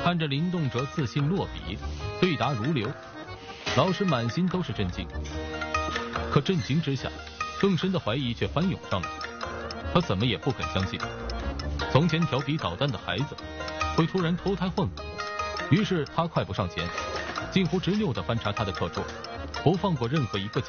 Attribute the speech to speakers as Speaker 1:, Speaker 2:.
Speaker 1: 看着林动辄自信落笔，对答如流，老师满心都是震惊。可震惊之下，更深的怀疑却翻涌上来。他怎么也不肯相信，从前调皮捣蛋的孩子会突然脱胎换骨。于是他快步上前，近乎执拗地翻查他的课桌，不放过任何一个角。